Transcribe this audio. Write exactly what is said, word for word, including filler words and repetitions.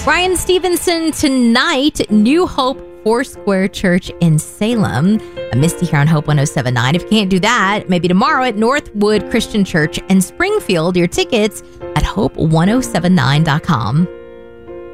Ryan Stevenson tonight, New Hope Foursquare Church in Salem. A Misty here on Hope one oh seven point nine. If you can't do that, maybe tomorrow at Northwood Christian Church in Springfield. Your tickets at hope one oh seven nine dot com.